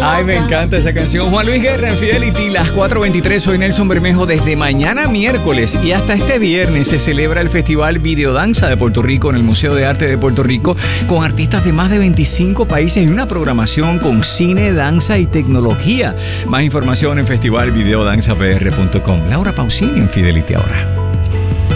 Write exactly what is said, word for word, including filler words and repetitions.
Ay, me encanta esa canción. Juan Luis Guerra en Fidelity, las cuatro veintitrés. Soy Nelson Bermejo. Desde mañana miércoles y hasta este viernes se celebra el Festival Videodanza de Puerto Rico en el Museo de Arte de Puerto Rico, con artistas de más de veinticinco países y una programación con cine, danza y tecnología. Más información en festival video danza p r punto com. Laura Pausini en Fidelity ahora.